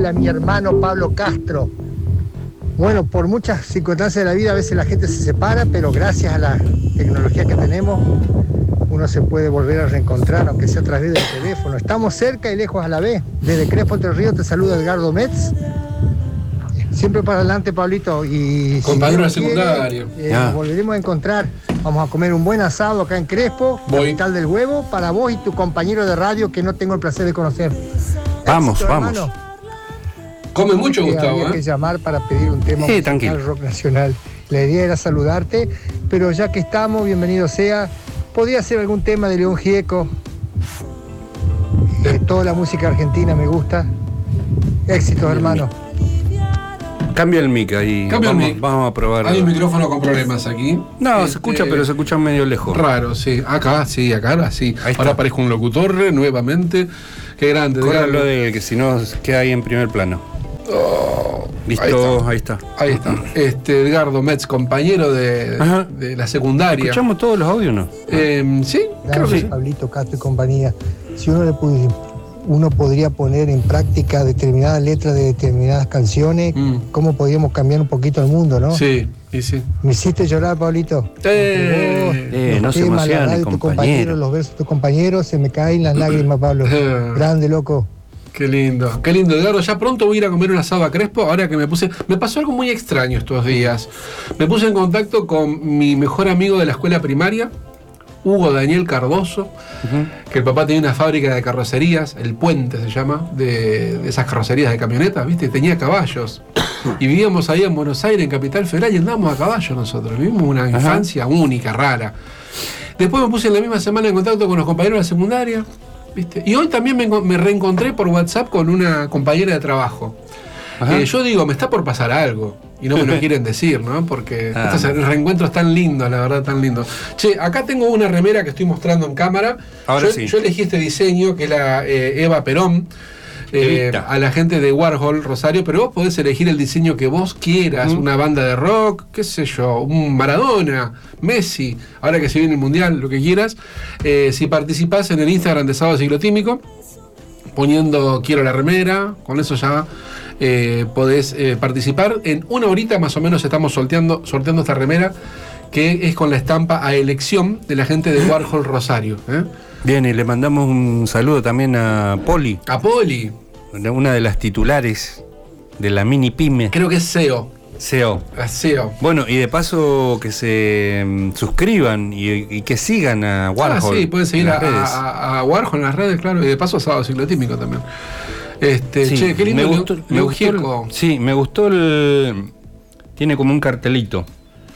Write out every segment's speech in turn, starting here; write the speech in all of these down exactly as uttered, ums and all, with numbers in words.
Hola, mi hermano Pablo Castro. Bueno, por muchas circunstancias de la vida a veces la gente se separa, pero gracias a la tecnología que tenemos, uno se puede volver a reencontrar, aunque sea a través del teléfono. Estamos cerca y lejos a la vez. Desde Crespo, Entre Ríos, te saluda Edgardo Metz. Siempre para adelante, Pablito. Y compañero si de secundario. Eh, nos volveremos a encontrar. Vamos a comer un buen asado acá en Crespo, Voy. capital del huevo, para vos y tu compañero de radio que no tengo el placer de conocer. Vamos, Éxito, vamos. hermano. Come mucho, Eh, Gustavo, había ¿eh? que llamar para pedir un tema Sí, musical, tranquilo. rock nacional. La idea era saludarte, pero ya que estamos, bienvenido sea. Podría ser algún tema de León Gieco. Eh, toda la música argentina me gusta. Éxitos, hermano. Cambia el mic ahí. Cambia el vamos, mic. vamos a probar. Hay un micrófono con problemas aquí. No, Este, se escucha, pero se escucha medio lejos. Raro, sí. Acá, sí, acá, ahora sí. Ahí está. Ahora aparezco un locutor nuevamente. Qué grande. Córralo Edgardo. de que si no queda ahí en primer plano. Oh, Listo, ahí está. ahí está. Ahí está. Este, Edgardo Metz, compañero de, Ajá. de la secundaria. ¿Escuchamos todos los audios o no? Eh, sí, creo que Gracias, sí. Pablito Castro y compañía. Si uno le pudiera, uno podría poner en práctica determinadas letras de determinadas canciones, Mm. cómo podríamos cambiar un poquito el mundo, ¿no? Sí, y sí. Me hiciste llorar, Pablito. Eh, Eh, no se Temas, la emocione, radio de tu compañero, compañero. los versos de tu compañero, se me caen las lágrimas, Pablo. Grande, loco. Qué lindo, qué lindo, Edgardo. Ya pronto voy a ir a comer un asado a Crespo. Ahora que me puse. Me pasó algo muy extraño estos días. Me puse en contacto con mi mejor amigo de la escuela primaria, Hugo Daniel Cardoso, Ujú. que el papá tenía una fábrica de carrocerías, El Puente se llama, de, de esas carrocerías de camionetas, ¿viste? Tenía caballos. Y vivíamos ahí en Buenos Aires, en Capital Federal, y andábamos a caballo nosotros. Vivimos una Ajá. infancia única, rara. Después me puse en la misma semana en contacto con los compañeros de la secundaria, ¿viste? Y hoy también me, enco- me reencontré por WhatsApp con una compañera de trabajo. Ajá. Eh, yo digo, me está por pasar algo. Y no me lo quieren decir, ¿no? Porque Ah. estos reencuentros tan lindos, la verdad, tan lindos. Che, acá tengo una remera que estoy mostrando en cámara. Ahora yo, sí. yo elegí este diseño, que es la eh, Eva Perón. eh, Evita. a la gente de Warhol, Rosario, pero vos podés elegir el diseño que vos quieras, Mm. una banda de rock, qué sé yo, un Maradona, Messi, ahora que se viene el Mundial, lo que quieras. Eh, si participás en el Instagram de Sábado Ciclotímico, poniendo quiero la remera, con eso ya eh, podés eh, participar. En una horita más o menos estamos sorteando, sorteando esta remera, que es con la estampa a elección de la gente de Warhol Rosario. ¿eh? Bien, y le mandamos un saludo también a Poli, A Poli, una de las titulares de la mini pyme creo que es S E O. C E O. a S E O. Bueno, y de paso que se mm, suscriban y, y que sigan a Warhol. Ah, sí, pueden seguir en a, las redes. a- a Warhol en las redes, claro, y de paso a Sábado Ciclotímico también. Este, Sí, che, qué lindo. me gustó, Leu- me gustó el- Leugieco. sí, me gustó el. Tiene como un cartelito.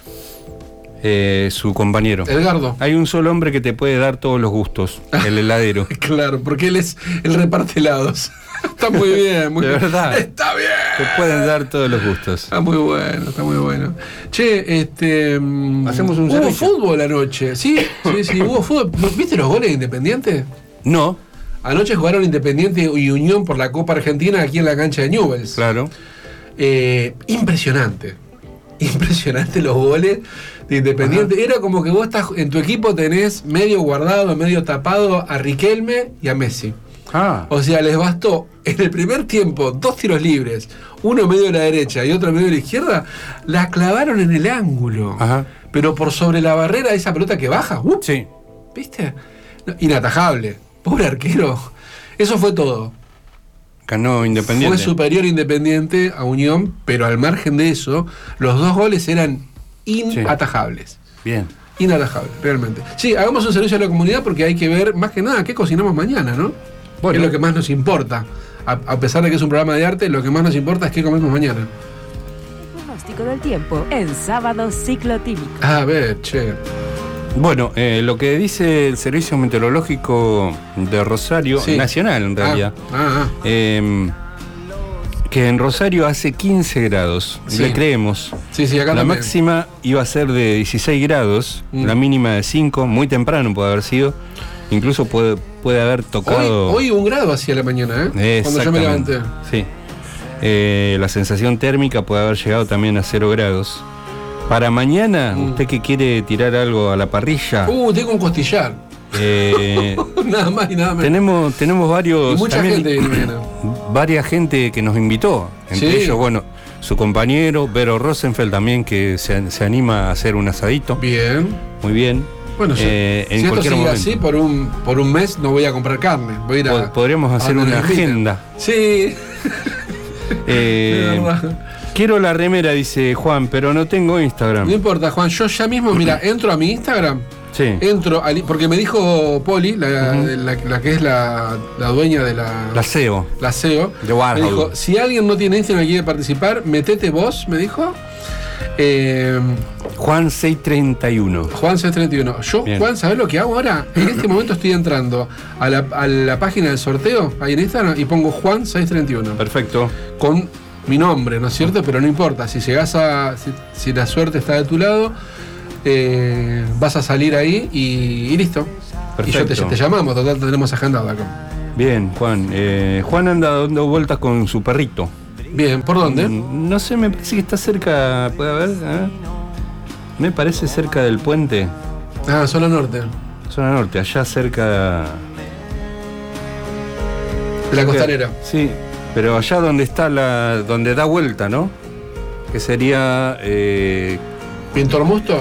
eh, su compañero. Edgardo. Hay un solo hombre que te puede dar todos los gustos, el heladero. Claro, porque él es el reparte helados. Está muy bien, muy De bien. verdad. Está bien. Te pueden dar todos los gustos. Está muy bueno, está muy bueno. Che, este. mm, Hacemos un hubo servicio. fútbol anoche. Sí, sí, sí, hubo fútbol. ¿Viste los goles de Independiente? No, Anoche jugaron Independiente y Unión por la Copa Argentina aquí en la cancha de Newell's. claro. Eh, impresionante. Impresionante los goles de Independiente. Ajá. Era como que vos estás en tu equipo tenés medio guardado, medio tapado a Riquelme y a Messi. Ah, O sea, les bastó en el primer tiempo dos tiros libres, uno medio de la derecha y otro medio de la izquierda, la clavaron en el ángulo. ajá. Pero por sobre la barrera, esa pelota que baja, ¡uh! Sí. ¿Viste? No, inatajable. Pobre arquero. Eso fue todo. Ganó Independiente. Fue superior Independiente a Unión, pero al margen de eso, los dos goles eran inatajables. Bien. Inatajables, realmente. Sí, hagamos un servicio a la comunidad porque hay que ver, más que nada, qué cocinamos mañana, ¿no? Bueno. Es lo que más nos importa. A, a pesar de que es un programa de arte, lo que más nos importa es qué comemos mañana. El pronóstico del tiempo en Sábado Ciclotímico. A ver, che. Bueno, eh, lo que dice el Servicio Meteorológico de Rosario, Sí. nacional en realidad, Ah, ah, eh, que en Rosario hace quince grados, Sí. le creemos. ah. Sí, sí, acá La también. máxima iba a ser de dieciséis grados, Mm. la mínima de cinco, muy temprano puede haber sido, incluso puede, puede haber tocado... Hoy, hoy un grado hacia la mañana, ¿eh? Cuando yo me Exactamente, levanté. sí. Eh, la sensación térmica puede haber llegado también a cero grados. Para mañana, Mm. usted que quiere tirar algo a la parrilla, Uh, tengo un costillar. Eh, nada más y nada menos. Tenemos, tenemos varios. Y mucha también, gente viene. varias gente que nos invitó. Entre Sí. ellos, bueno, su compañero, Vero Rosenfeld también, que se, se anima a hacer un asadito. Bien. Muy bien. Bueno, si, Eh, en si esto cualquier sigue momento. así, por un, por un mes no voy a comprar carne. Voy a ir a, Pod- Podríamos a hacer donde una nos inviten. agenda. Sí. Eh, De verdad. quiero la remera, dice Juan, pero no tengo Instagram. No importa, Juan, yo ya mismo, mira, entro a mi Instagram, Sí. entro, al- porque me dijo Poli, la, Ujú. la- la que es la, la dueña de la, La S E O. la S E O, De Warhol. me dijo, si alguien no tiene Instagram y quiere participar, metete vos, me dijo. Eh, Juan seiscientos treinta y uno. Juan C treinta y uno. Yo, Bien. Juan, ¿sabés lo que hago ahora? En este momento estoy entrando a la, a la página del sorteo, ahí en Instagram, y pongo Juan seiscientos treinta y uno. Perfecto. Con mi nombre, ¿no es cierto? Pero no importa, si llegás a. Si, si la suerte está de tu lado, eh, vas a salir ahí y, y listo. Perfecto. Y yo te, te llamamos, total, tenemos agendado acá. Bien, Juan. Eh, Juan anda dando vueltas con su perrito. Bien, ¿por dónde? Mm, No sé, me parece que está cerca. ¿Puede haber? ¿Eh? Me parece cerca del puente. Ah, zona norte. Zona norte, allá cerca. De la costanera. Sí, pero allá donde está la. donde da vuelta, ¿no? Que sería. Eh, ¿Pintor Musto?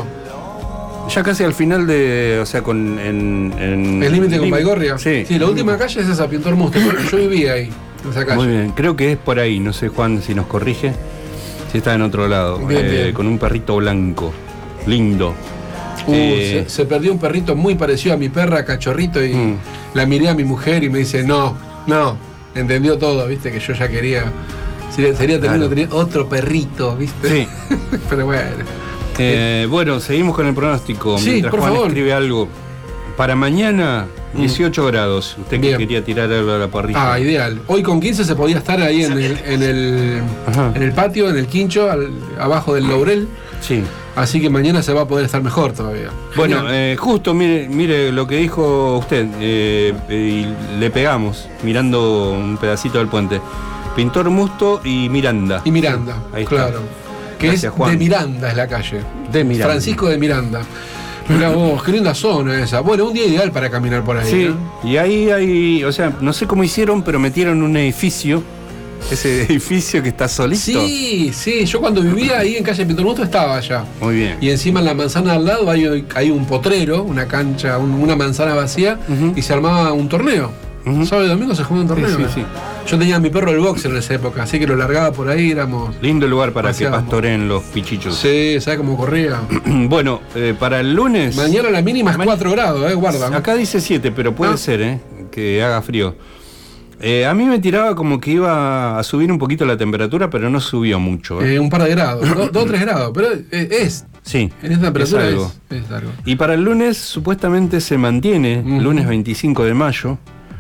ya casi al final de. O sea, con. En, en- ¿El límite con lim- Baigorria? Sí. Sí, la última calle es esa, Pintor Musto. Yo vivía ahí, en esa calle. Muy bien, creo que es por ahí, no sé Juan si nos corrige, si está en otro lado, Bien, eh, bien. con un perrito blanco, lindo. Uh, Eh, se, se perdió un perrito muy parecido a mi perra, cachorrito, y Mm. la miré a mi mujer y me dice, no, no, entendió todo, viste, que yo ya quería, sería, sería tremendo Claro. tener otro perrito, viste. Sí. Pero bueno. Eh, bueno, seguimos con el pronóstico. Sí, Mientras por Juan favor. escribe algo. Para mañana, dieciocho grados. Usted que Bien. quería tirar algo a la parrilla. Ah, ideal. Hoy con quince se podía estar ahí en el, en el, Ajá. en el patio, en el quincho, al- abajo del laurel. Sí. Así que mañana se va a poder estar mejor todavía. Bueno, Genial. eh, justo mire, mire lo que dijo usted. eh, y le pegamos mirando un pedacito del puente. Pintor Musto y Miranda. Y Miranda, Ahí está. claro. Que Gracias, es Juan. de Miranda, es la calle. De Miranda. Francisco de Miranda. Mirá vos, qué linda zona esa. Bueno, un día ideal para caminar por ahí. Sí, ¿no? y ahí hay, o sea, no sé cómo hicieron, pero metieron un edificio, ese edificio que está solito. Sí, sí, yo cuando vivía ahí en calle Pintor Musto estaba allá. Muy bien. Y encima en la manzana al lado hay, hay un potrero, una cancha, un- una manzana vacía, Ujú. y se armaba un torneo. Ujú. Sábado y domingo se jugaba un torneo. Sí, sí, sí. Yo tenía a mi perro el boxer en esa época, así que lo largaba por ahí, éramos. Lindo lugar para Paseamos. que pastoreen los pichichos. Sí, ¿sabes cómo corría? Bueno, eh, para el lunes. Mañana la mínima es Ma- cuatro grados, eh, guarda. ¿no? Acá dice siete, pero puede Ah. ser, ¿eh? Que haga frío. Eh, a mí me tiraba como que iba a subir un poquito la temperatura, pero no subió mucho. ¿eh? Eh, un par de grados, do- dos o tres grados, pero eh, es. Sí. En esta temperatura es es, algo. es algo. Y para el lunes supuestamente se mantiene, Ujú. lunes veinticinco de mayo,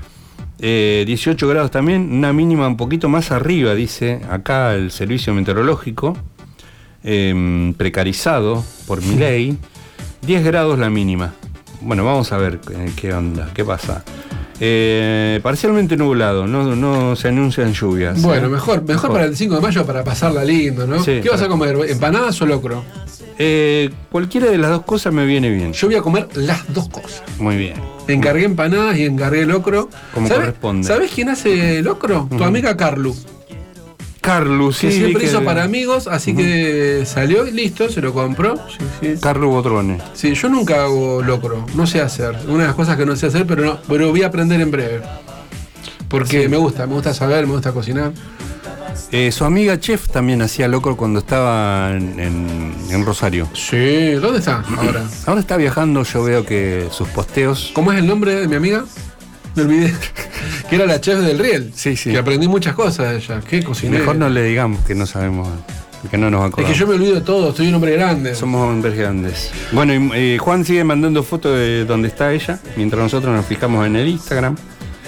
eh, dieciocho grados también, una mínima un poquito más arriba, dice acá el servicio meteorológico, eh, precarizado por mi ley, diez grados la mínima. Bueno, vamos a ver eh, qué onda, qué pasa. Eh, parcialmente nublado, no, no se anuncian lluvias. Bueno, ¿eh? mejor, mejor para el veinticinco de mayo para pasarla lindo, ¿no? Sí, ¿Qué vas a claro. comer? ¿Empanadas o locro? Eh, cualquiera de las dos cosas me viene bien. Yo voy a comer las dos cosas. Muy bien. Encargué empanadas y encargué locro. Como ¿Sabes- corresponde. ¿Sabés quién hace locro? Tu Ujú. amiga Carlu. Carlos, Que sí, siempre vi hizo que- para amigos, así que salió y listo, se lo compró. Sí, sí. Carlos Botrone. Sí, yo nunca hago locro, no sé hacer. Una de las cosas que no sé hacer, pero no, pero voy a aprender en breve. Porque Sí. me gusta, me gusta saber, me gusta cocinar. Eh, su amiga Chef también hacía loco cuando estaba en, en- en Rosario. Sí, ¿dónde está ahora? Ahora está viajando, yo veo que sus posteos. ¿Cómo es el nombre de mi amiga? Me olvidé. Que era la chef del Riel. Sí, sí. Que aprendí muchas cosas de ella. Qué cocinera. Mejor no le digamos que no sabemos, que no nos Es acordamos. que yo me olvido de todo, estoy un hombre grande. Somos hombres grandes. Bueno, y, eh, Juan sigue mandando fotos de donde está ella, mientras nosotros nos fijamos en el Instagram.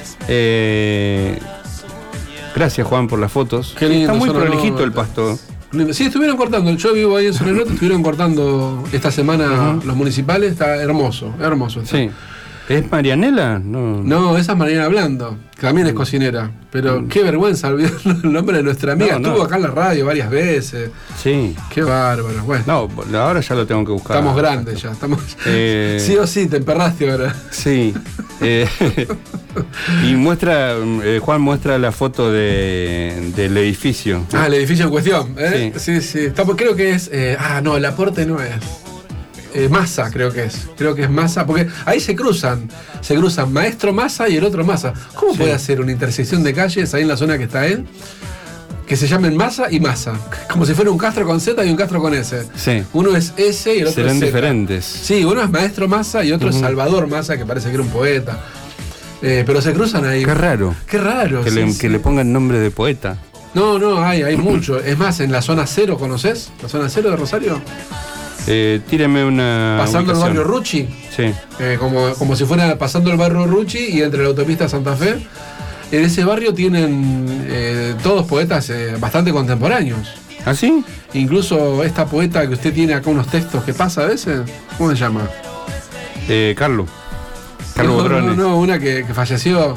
Eh, gracias, Juan, por las fotos. Qué lindo, está muy son prolijito el notas. pasto. Lindo. Sí, estuvieron cortando. Yo vivo ahí en Sonelote, estuvieron cortando esta semana Ajá. los municipales. Está hermoso, hermoso. está. Sí. ¿Es Marianela? No, No, esa es Mariana Blando, que también es cocinera. Pero Mm. qué vergüenza, olvidar el nombre de nuestra amiga. No, no. Estuvo acá en la radio varias veces. Sí. Qué bárbaro. Bueno, No, ahora ya lo tengo que buscar. estamos grandes ya. Estamos... Eh, Sí o sí, te emperraste ahora. Sí. Eh, y muestra, eh, Juan muestra la foto de, del edificio. Ah, el edificio en cuestión. ¿eh? Sí. Sí, sí. Estamos, creo que es. eh, ah, no, el aporte no es. Eh, Massa, creo que es. Creo que es Massa, porque ahí se cruzan. Se cruzan Maestro Massa y el otro Massa. ¿Cómo Sí. puede hacer una intersección de calles ahí en la zona que está él? Que se llamen Massa y Massa. Como si fuera un Castro con Z y un Castro con S. Sí. Uno es S y el otro Serán es Z. diferentes. Sí, uno es Maestro Massa y otro es Ujú. Salvador Massa, que parece que era un poeta. Eh, pero se cruzan ahí. Qué raro. Qué raro. Que, sí, le, sí. que le pongan nombre de poeta. No, no, hay, hay mucho. Es más, en la zona cero, ¿conoces? ¿La zona cero de Rosario? Eh, tíreme una. Pasando el ubicación. barrio Rucci. Sí. Eh, como, como si fuera pasando el barrio Rucci y entre la autopista Santa Fe. En ese barrio tienen eh, todos poetas eh, bastante contemporáneos. ¿Ah, sí? Incluso esta poeta que usted tiene acá unos textos que pasa a veces. ¿Cómo se llama? Eh, Carlos. Carlos no, Bodrones. no, no, una que, que falleció.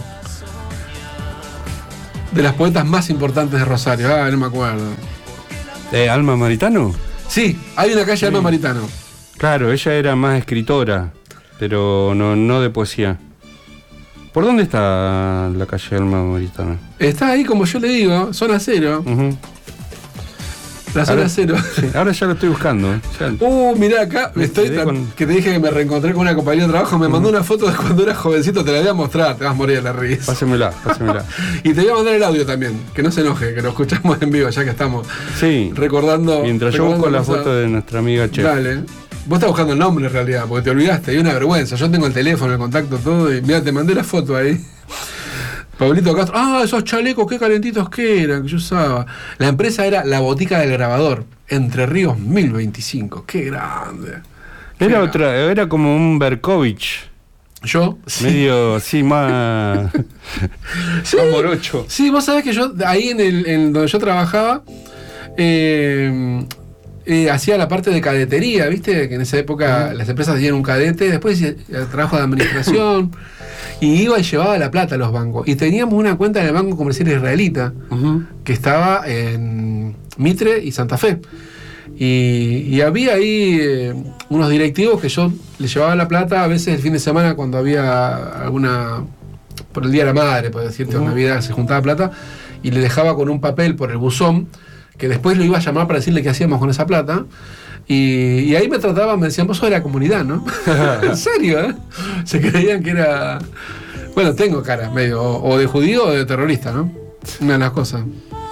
De las poetas más importantes de Rosario. Ah, no me acuerdo. Eh, ¿Alma Maritano? Sí, hay una calle Alma Maritano. Claro, ella era más escritora, pero no, no de poesía. ¿Por dónde está la calle Alma Maritano? Está ahí, como yo le digo, zona cero. Ujú. La zona Ahora- cero. Sí, ahora ya lo estoy buscando. ¿eh? Ya- Uh, mirá acá, me estoy quedé tra- con- que te dije que me reencontré con una compañera de trabajo, me mandó una foto de cuando era jovencito, te la voy a mostrar, te vas a morir de la risa. Pásemela, pásemela. Y te voy a mandar el audio también, que no se enoje, que lo escuchamos en vivo, ya que estamos Sí, recordando. mientras yo recordando busco la cosas. foto de nuestra amiga Chef. Dale. Vos estás buscando el nombre en realidad, porque te olvidaste, hay una vergüenza. Yo tengo el teléfono, el contacto, todo, y mira, te mandé la foto ahí. Pablito Castro, ah, esos chalecos, qué calentitos que eran, que yo usaba. La empresa era La Botica del Grabador, Entre Ríos mil veinticinco, qué grande. Qué Era grande. otra, era como un Berkovich. Yo, sí. Medio, sí, más. Sí. más morocho. Sí, vos sabés que yo, ahí en, el, en donde yo trabajaba, eh, eh, hacía la parte de cadetería, ¿viste? Que en esa época las empresas tenían un cadete, después hacía el trabajo de administración, y iba y llevaba la plata a los bancos. Y teníamos una cuenta en el Banco Comercial Israelita, Ujú. que estaba en Mitre y Santa Fe. Y, y había ahí eh, unos directivos que yo les llevaba la plata a veces el fin de semana cuando había alguna, por el Día de la Madre, por decirte, Ujú. una Navidad se juntaba plata, y le dejaba con un papel por el buzón, que después lo iba a llamar para decirle qué hacíamos con esa plata. Y, y ahí me trataban, me decían, vos sos de la comunidad, ¿no? En serio, ¿eh? Se creían que era... Bueno, tengo cara medio, o, o de judío o de terrorista, ¿no? Una de las cosas.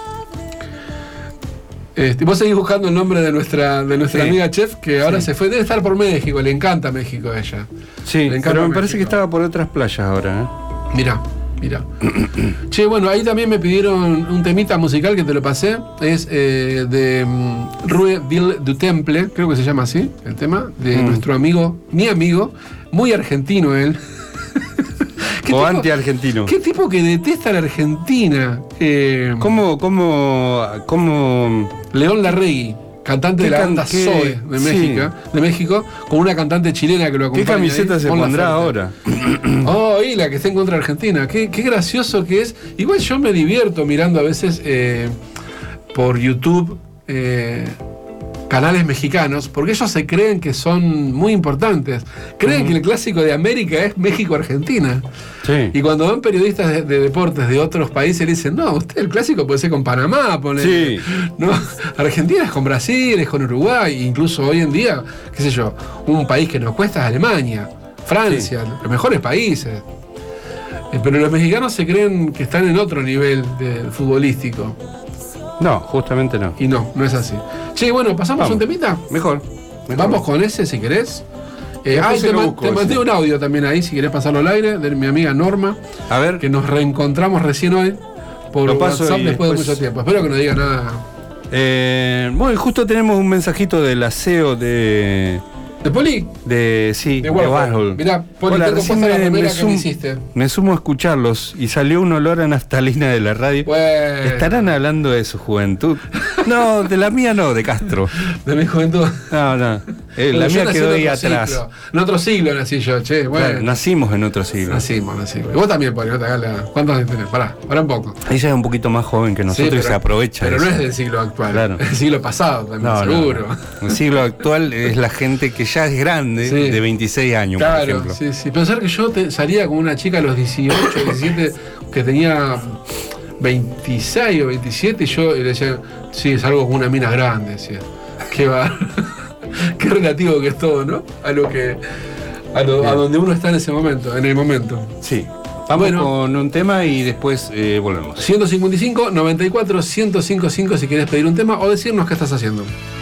Este, vos seguís buscando el nombre de nuestra, de nuestra Sí. amiga Chef, que ahora Sí. se fue, debe estar por México, le encanta México a ella. Sí, Le encanta pero me México. parece que estaba por otras playas ahora. ¿eh? Mirá, mirá. Che, bueno, ahí también me pidieron un temita musical que te lo pasé. Es eh, de um, Rue Ville du Temple, creo que se llama así, el tema, de Mm. nuestro amigo, mi amigo, muy argentino él. ¿Qué O tipo- anti-argentino. ¿Qué tipo que detesta a la Argentina? Eh, ¿Cómo, cómo, cómo León Larregui, cantante de ¿Qué la can- banda qué- Zoe de sí. México, de México, con una cantante chilena que lo qué acompaña. camiseta ahí, se Mon pondrá Laferte. ahora? Oh, y la que está en contra de Argentina. Qué, qué gracioso que es. Igual yo me divierto mirando a veces eh, por YouTube eh, canales mexicanos, porque ellos se creen que son muy importantes. Creen que el clásico de América es México-Argentina. Sí. Y cuando van periodistas de, de deportes de otros países, le dicen, no, usted el clásico puede ser con Panamá, ponele. Sí. No, Argentina es con Brasil, es con Uruguay, incluso hoy en día, qué sé yo, un país que nos cuesta es Alemania, Francia, los mejores países. Eh, Pero los mexicanos se creen que están en otro nivel de futbolístico. No, justamente no. Y no, no es así. Che, bueno, ¿pasamos Vamos. un temita? Mejor. mejor. Vamos con ese si querés. Eh, Después ah, se te, lo ma- busco, te mandé ese. un audio también ahí, si querés pasarlo al aire, de mi amiga Norma, A ver. que nos reencontramos recién hoy por Lo paso WhatsApp y después de después- mucho tiempo. Espero que no diga nada. Eh, bueno, y justo tenemos un mensajito del aseo de. ¿De Poli? de sí, De de Warhol. Warhol. Mirá, Poli, Hola, tengo recién puesta la me, remera me que sum- me hiciste. me sumo a escucharlos y salió un olor a naftalina de la radio. Bueno. ¿Estarán hablando de su juventud? No, de la mía no, de Castro. De mi juventud. No, no. Eh, la Yo mía nací quedó en ahí otro atrás. siglo. En otro siglo nací yo, che. Bueno. Claro, nacimos en otro siglo. Nacimos, nacimos. Y vos también, Poli, no te hagas la... ¿Cuántos años tenés? Pará, pará un poco. Ella es un poquito más joven que nosotros Sí, pero, y se aprovecha. Pero de no eso. es del siglo actual. Claro. Es del siglo pasado también, No, seguro. no, no. El siglo actual es la gente que ya es grande, Sí. de veintiséis años, por Claro, ejemplo. sí, sí. Pensar que yo te- salía con una chica a los dieciocho, diecisiete, que tenía veintiséis o veintisiete, y yo le decía, sí, es algo como una mina grande, decía. Qué va. Qué relativo que es todo, ¿no? A lo que. A, lo- a donde uno está en ese momento, en el momento. Sí. Vamos Bueno. con un tema y después eh, volvemos. ciento cincuenta y cinco, noventa y cuatro, ciento cinco punto cinco si querés pedir un tema o decirnos qué estás haciendo.